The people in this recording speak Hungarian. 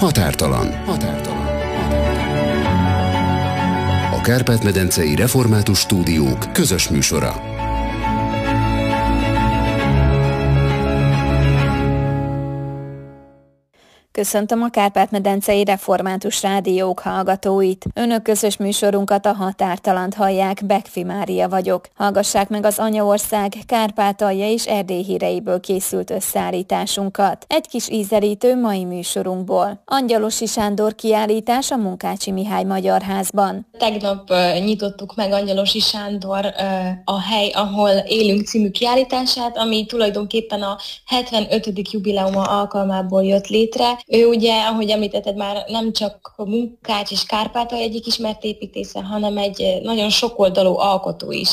Határtalan. A Kárpát-medencei Református Stúdiók közös műsora. Köszöntöm a Kárpát-medencei Református Rádiók hallgatóit. Önök közös műsorunkat, a Határtalant hallják, Bekfi Mária vagyok. Hallgassák meg az Anyaország, Kárpátalja és Erdély híreiből készült összeállításunkat. Egy kis ízelítő mai műsorunkból. Angyalosi Sándor kiállítás a Munkácsi Mihály Magyar Házban. Tegnap nyitottuk meg Angyalosi Sándor a Hely, ahol élünk című kiállítását, ami tulajdonképpen a 75. jubileuma alkalmából jött létre. Ő ugye, ahogy említetted már, nem csak a Munkács és Kárpátalja egyik ismert építésze, hanem egy nagyon sokoldalú alkotó is.